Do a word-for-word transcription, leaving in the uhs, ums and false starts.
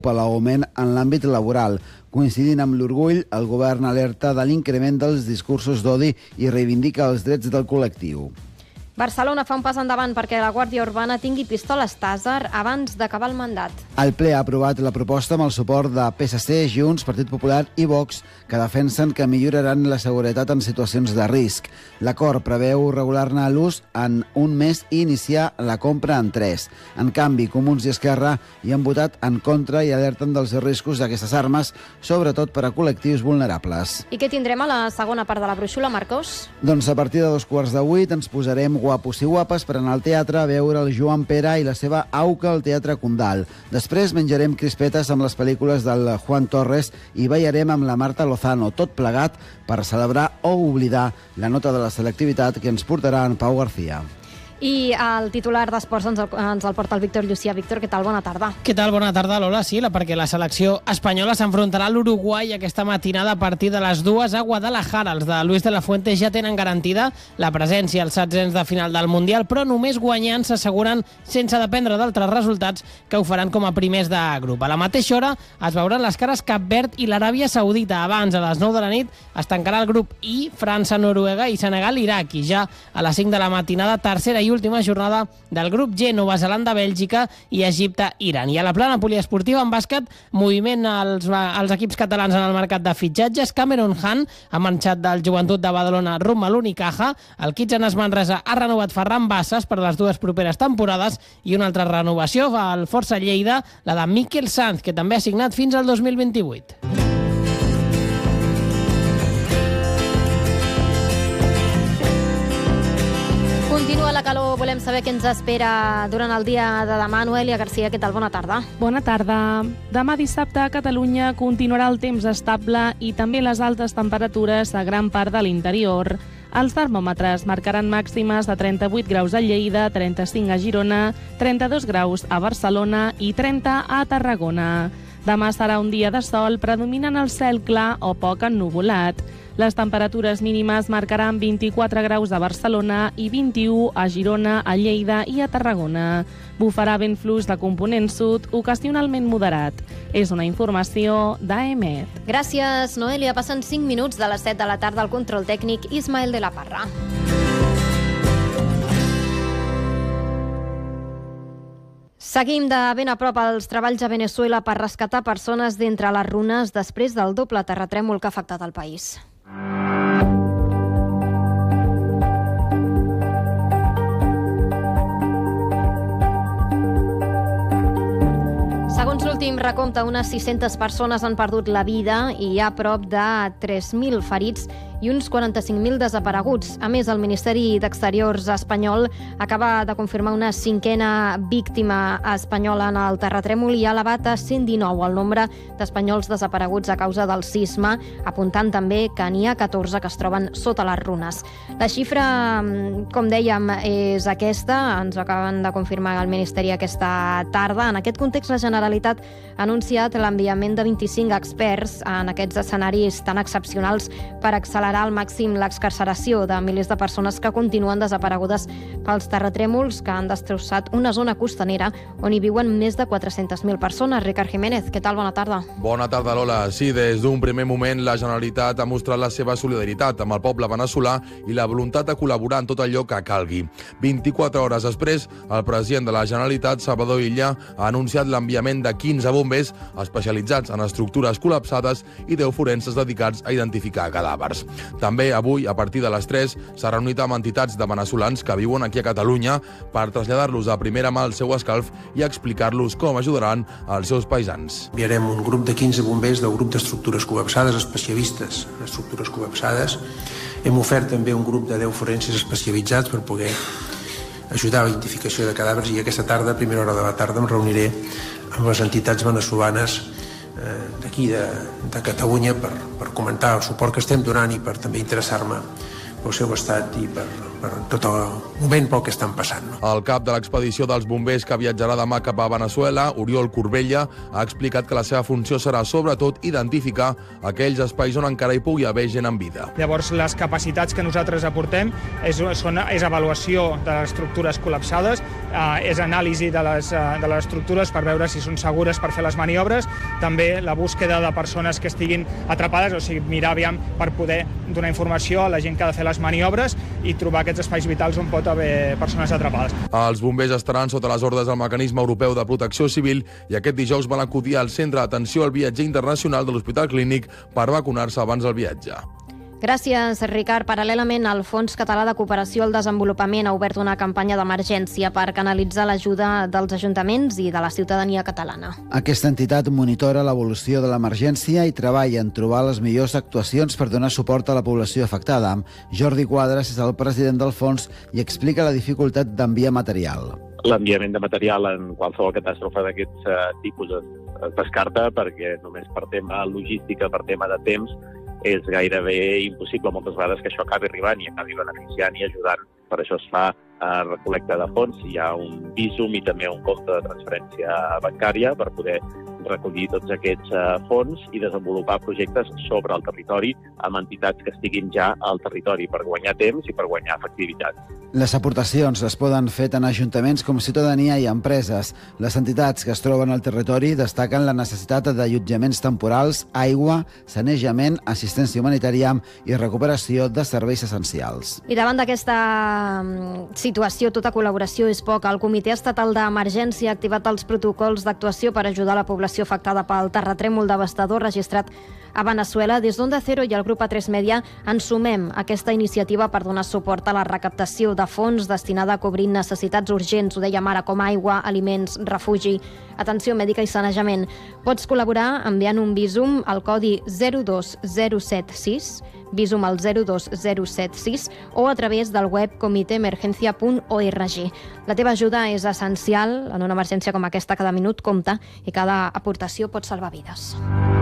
per l'augment en l'àmbit laboral. Coincidint amb l'orgull, el govern alerta de l'increment dels discursos d'odi i reivindica els drets del col·lectiu. Barcelona fa un pas endavant perquè la Guàrdia Urbana tingui pistoles Taser abans d'acabar el mandat. El ple ha aprovat la proposta amb el suport de P S C, Junts, Partit Popular i Vox, que defensen que milloraran la seguretat en situacions de risc. L'acord preveu regular-ne l'ús en un mes i iniciar la compra en tres. En canvi, Comuns i Esquerra hi han votat en contra i alerten dels riscos d'aquestes armes, sobretot per a col·lectius vulnerables. I què tindrem a la segona part de la brúixola, Marcos? Doncs a partir de dos quarts de vuit ens posarem guapos i guapes per anar al teatre a veure el Joan Pera i la seva Auca al Teatre Condal. Després menjarem crispetes amb les pel·lícules del Juan Torres i ballarem amb la Marta Lozano, tot plegat per celebrar o oblidar la nota de la selectivitat que ens portarà en Pau García. I el titular d'Esports ens, el, ens el porta el Víctor Llucia. Víctor, què tal? Bona tarda. Què tal? Bona tarda, Lola. Sí, perquè la selecció espanyola s'enfrontarà a l'Uruguai aquesta matinada a partir de les dues a Guadalajara. Els de Luis de la Fuente ja tenen garantida la presència als setzents de final del Mundial, però només guanyant s'asseguren, sense dependre d'altres resultats, que ho faran com a primers de grup. A la mateixa hora es veuran les cares Cap Verd i l'Aràbia Saudita. Abans, a les nou de la nit, es tancarà el grup I, França, Noruega i Senegal, Iraq. I ja a les cinc de la matinada, tercera i última jornada del grup G, Nova Zelanda, Bèlgica i Egipte, Iran. I a la plana poliesportiva en bàsquet, moviment als, als equips catalans en el mercat de fitxatges. Cameron Hunt ha marxat del Joventut de Badalona rumb a l'Unicaja. El Kitchener Manresa ha renovat Ferran Bassas per les dues properes temporades i una altra renovació al Força Lleida, la de Miquel Sanz, que també ha signat fins al dos mil vint-i-vuit. Continua la calor, volem saber què ens espera durant el dia de demà. Noelia Garcia, què tal? Bona tarda. Bona tarda. Demà dissabte a Catalunya continuarà el temps estable i també les altes temperatures a gran part de l'interior. Els termòmetres marcaran màximes de trenta-vuit graus a Lleida, trenta-cinc a Girona, trenta-dos graus a Barcelona i trenta a Tarragona. Demà serà un dia de sol, predominant el cel clar o poc ennuvolat. Les temperatures mínimes marcaran vint-i-quatre graus a Barcelona i vint-i-u a Girona, a Lleida i a Tarragona. Bufarà vent fluix de component sud, ocasionalment moderat. És una informació d'A E M E T. Gràcies, Noelia. Passen cinc minuts de les set de la tarda al control tècnic Ismael de la Parra. Seguim de ben a prop els treballs a Veneçuela per rescatar persones d'entre les runes després del doble terratrèmol que ha afectat el país. Segons l'últim recompte, unes sis-centes persones han perdut la vida i hi ha prop de tres mil ferits i uns quaranta-cinc mil desapareguts. A més, el Ministeri d'Exteriors espanyol acaba de confirmar una cinquena víctima espanyola en el terratrèmol i ha elevat a cent dinou el nombre d'espanyols desapareguts a causa del sisme, apuntant també que n'hi ha catorze que es troben sota les runes. La xifra, com dèiem, és aquesta, ens ho acaben de confirmar el Ministeri aquesta tarda. En aquest context, la Generalitat ha anunciat l'enviament de vint-i-cinc experts en aquests escenaris tan excepcionals per accelerar al màxim l'excarceració de milers de persones que continuen desaparegudes pels terratrèmols que han destrossat una zona costanera on hi viuen més de quatre-centes mil persones. Ricard Jiménez, què tal? Bona tarda. Bona tarda, Lola. Sí, des d'un primer moment la Generalitat ha mostrat la seva solidaritat amb el poble veneçolà i la voluntat de col·laborar en tot allò que calgui. vint-i-quatre hores després, el president de la Generalitat, Salvador Illa, ha anunciat l'enviament de quinze bombers especialitzats en estructures col·lapsades i deu forenses dedicats a identificar cadàvers. També avui, a partir de les tres, s'ha reunit amb entitats de veneçolans que viuen aquí a Catalunya per traslladar-los a primera mà el seu escalf i explicar-los com ajudaran als seus paisans. Enviarem un grup de quinze bombers del grup d'estructures col·lapsades, especialistes en estructures col·lapsades. Hem ofert també un grup de deu forenses especialitzats per poder ajudar a la identificació de cadàvers i aquesta tarda, a primera hora de la tarda, em reuniré amb les entitats veneçolanes d'aquí de, de Catalunya per, per comentar el suport que estem donant i per també interessar-me pel seu estat i per, per tot el moment pel que estan passant. No? El cap de l'expedició dels bombers que viatjarà demà cap a Veneçuela, Oriol Corbella, ha explicat que la seva funció serà sobretot identificar aquells espais on encara hi pugui haver gent en vida. Llavors, les capacitats que nosaltres aportem és, són, és avaluació de les estructures col·lapsades, eh, és anàlisi de les, eh, de les estructures per veure si són segures per fer les maniobres, també la búsqueda de persones que estiguin atrapades, o sigui, mirar aviam per poder donar informació a la gent que ha de fer les maniobres i trobar aquests espais vitals on pot haver persones atrapades. Els bombers estaran sota les ordres del Mecanisme Europeu de Protecció Civil i aquest dijous van acudir al Centre d'Atenció al Viatger Internacional de l'Hospital Clínic per vacunar-se abans del viatge. Gràcies, Ricard. Paral·lelament, el Fons Català de Cooperació al Desenvolupament ha obert una campanya d'emergència per canalitzar l'ajuda dels ajuntaments i de la ciutadania catalana. Aquesta entitat monitora l'evolució de l'emergència i treballa en trobar les millors actuacions per donar suport a la població afectada. Jordi Quadras és el president del fons i explica la dificultat d'enviar material. L'enviament de material en qualsevol catàstrofe d'aquests uh, tipus es, es descarta perquè només per tema logística, per tema de temps, és gairebé impossible moltes vegades que això acabi arribant i acabi beneficiant i ajudant. Per això es fa eh, recolecta de fons, hi ha un Bizum i també un compte de transferència bancària per poder recollir tots aquests eh, fons i desenvolupar projectes sobre el territori amb entitats que estiguin ja al territori per guanyar temps i per guanyar efectivitat. Les aportacions es poden fer tant a ajuntaments com ciutadania i empreses. Les entitats que es troben al territori destaquen la necessitat d'allotjaments temporals, aigua, sanejament, assistència humanitària i recuperació de serveis essencials. I davant d'aquesta situació, tota col·laboració és poca. El Comitè Estatal d'Emergència ha activat els protocols d'actuació per ajudar la població afectada pel terratrèmol devastador registrat a Veneçuela. Des d'Onda Cero i el grup A tres Media ens sumem a aquesta iniciativa per donar suport a la recaptació de fons destinada a cobrir necessitats urgents, ho dèiem ara, com aigua, aliments, refugi, atenció mèdica i sanejament. Pots col·laborar enviant un Bizum al codi zero dos zero set sis, Bizum al zero dos zero set sis, o a través del web comiteemergencia punt org. La teva ajuda és essencial en una emergència com aquesta. Cada minut compta i cada aportació pot salvar vides.